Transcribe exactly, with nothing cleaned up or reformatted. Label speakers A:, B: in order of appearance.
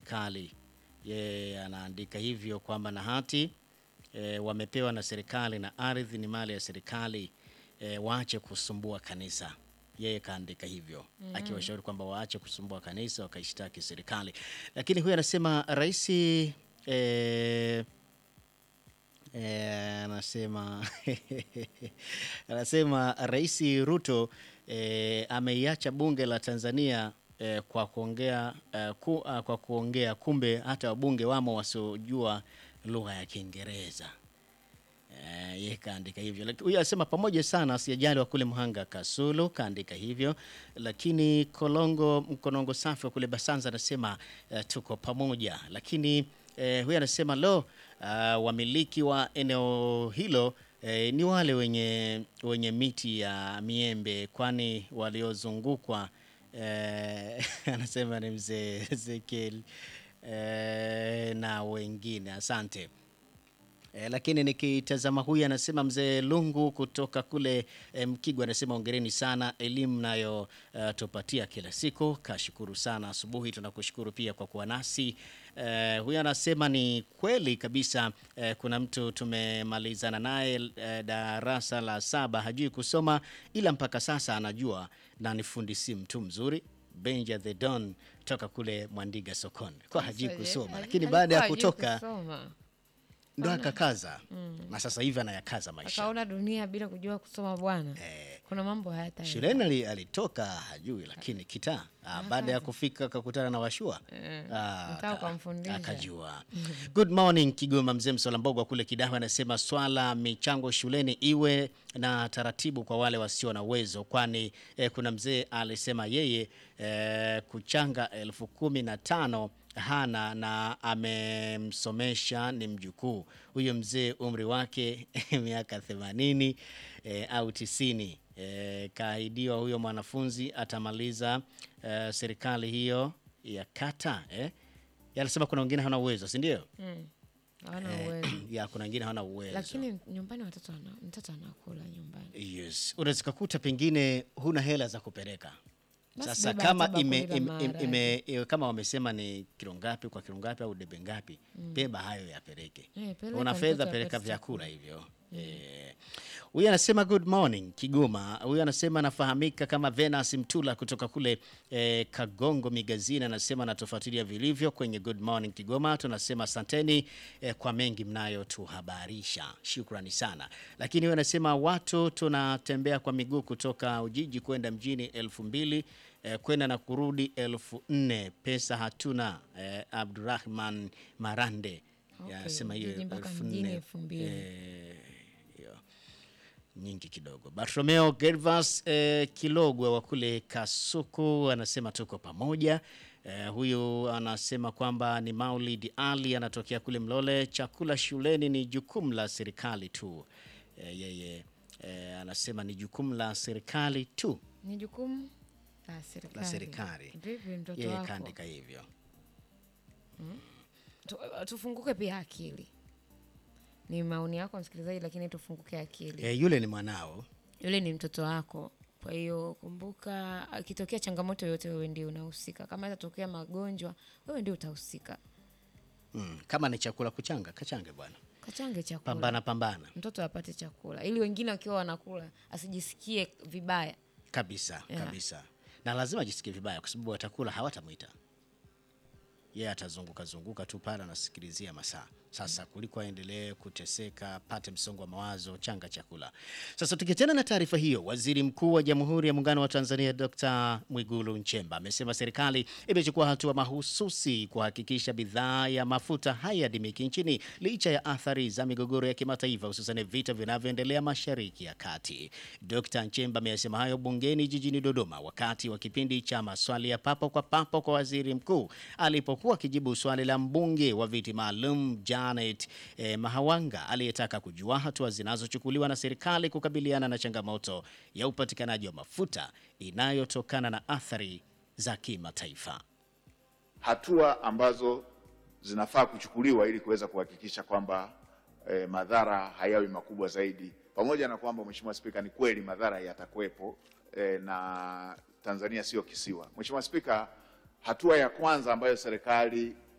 A: serikali. Yeye anaandika hivyo kwamba na hati e, wamepewa na serikali na ardhi ni mali ya serikali, e, waache kusumbua kanisa. Yeye kaandika hivyo. Mm-hmm. Akiwashauri kwamba waache kusumbua kanisa wakaishtaki serikali. Lakini huyu anasema rais e, Eh, anasema anasema Rais Ruto eh, ameiacha bunge la Tanzania eh, kwa kuongea eh, ku, uh, kwa kuongea kumbe hata wabunge wamo wasiojua lugha ya Kiingereza. Eh, yeye kaandika hivyo. Lakini huyu anasema pamoja sana asijali wa kule Mhanga Kasulu kaandika hivyo. Lakini Kolongo Mkonongo Safi wa kule Basanza anasema uh, tuko pamoja. Lakini eh, huyu anasema lo uh, wamiliki wa eneo hilo eh, ni wale wenye wenye miti ya miembe kwani waliozungukwa eh, anasema ni mzee Ezekiel eh, na wengine. Asante. E, lakini nikitazama huyu anasema mzee Lungu kutoka kule e, Mkigwa anasema hongereni sana elimu nayo uh, tupatia kila siku. Kashukuru sana asubuhi, tunakushukuru pia kwa kuwa nasi. E, huyu anasema ni kweli kabisa e, kuna mtu tumemalizana naye e, darasa la saba hajui kusoma ila mpaka sasa anajua na ni fundi simu mtu mzuri. Benja the Don toka kule Mwandiga Sokoni. Kwa hajui kusoma lakini baada ya kutoka ndo akakaza. Mm. Na sasa hivi anayakaza maisha.
B: Akaona dunia bila kujua kusoma bwana. Eh, kuna mambo hayata.
A: Shuleni alitoka hajui lakini kita ah, baada ya kufika akakutana na washua.
B: Eh, ah, kumfundisha.
A: Akajua. Mm. Good morning Kigoma, mzee Msolambogo kule Kidaho anasema swala michango shuleni iwe na taratibu kwa wale wasio na uwezo kwani eh, kuna mzee alisema yeye eh, kuchanga elfu kumi na tano hana na amemsomesha ni mjukuu. Huyo mzee umri wake miaka themanini e, au tisini. E, kaahidiwa huyo mwanafunzi atamaliza e, serikali hiyo ya kata. Eh? Yanasema kuna wengine hana uwezo, si ndio?
B: Mm. Hana uwezo.
A: Ya kuna wengine hana uwezo.
B: Lakini nyumbani watoto wana mtoto anakula nyumbani.
A: Yes. Unaweza kukuta pengine huna hela za kupeleka. Sasa kama ime, ime, ime, ime kama wamesema ni kilo ngapi kwa kilo ngapi au debe ngapi, mm. beba hayo yapeleke. Hey, una fedha peleka vyakula hivyo. Mm. Eh. Huyu anasema good morning Kigoma. Huyu anasema anafahamika kama Venus Mtula kutoka kule eh, Kagongo Migazini, anasema anatufuatilia vilivyo kwenye good morning Kigoma. Tunasema asanteni eh, kwa mengi mnayo tuhabarisha. Shukrani sana. Lakini huyu anasema watu tunatembea kwa miguu kutoka Ujiji kwenda mjini elfu mbili eh, kwenda na kurudi elfu nne, pesa hatuna. eh, Abdurrahman Marande.
B: Okay.
A: Anasema hiyo elfu mbili. Eh, nyingi kidogo. Bartolomeo Gervas eh, Kilogwe wa kule Kasuku anasema tuko pamoja. Eh, huyu anasema kwamba ni Maulid Ali anatokea kule Mlole, chakula shuleni ni jukumu la serikali tu. Eh, yeye eh, anasema ni jukumu la serikali tu.
B: Ni jukumu la serikali.
A: La serikali.
B: Vipi mtoto
A: wako?
B: Yeye
A: kaandika hivyo.
B: Hmm? Tufunguke pia akili. Ni maoni yako msikilizaji, lakini tufunguke akili.
A: E, yule ni mwanao.
B: Yule ni mtoto wako. Kwa hiyo kumbuka akitokea changamoto yoyote wewe ndio unahusika. Kama itatokea magonjwa wewe ndio utahusika.
A: Mm, kama ni chakula kuchanga, kachange bwana.
B: Kachange chakula.
A: Pambana pambana.
B: Mtoto apate chakula ili wengine wakiwa wanakula asijisikie vibaya.
A: Kabisa, yeah. Kabisa. Na lazima ajisikie vibaya kwa sababu watakula hawatamuita. Yeye atazunguka zunguka tu pale anasikilizia masaa. Sasa kuliko aendelee kuteseka, pate msongo wa mawazo, changa chakula. Sasa tukiachana na taarifa hiyo, Waziri Mkuu wa Jamhuri ya Muungano wa Tanzania Dokta Mwigulu Nchemba amesema serikali imechukua hatua mahususi kuhakikisha bidhaa ya mafuta hayadimiki nchini licha ya athari za migogoro ya kimataifa hususan vita vinavyoendelea Mashariki ya Kati. Dokta Nchemba amesema hayo bungeni jijini Dodoma wakati wa kipindi cha maswali ya papo kwa papo kwa Waziri Mkuu alipokuwa akijibu swali la mbunge wa viti maalum Janet eh, Mahawanga aliyetaka kujua hatua zinazochukuliwa na serikali kukabiliana na changamoto ya upatikanaji wa mafuta inayotokana na athari za kimataifa.
C: Hatua ambazo zinafaa kuchukuliwa ili kuweza kuhakikisha kwamba eh, madhara hayawi makubwa zaidi, pamoja na kwamba Mheshimiwa Spika, ni kweli madhara yatakuwepo eh, na Tanzania sio kisiwa. Mheshimiwa Spika, hatua ya kwanza ambayo serikali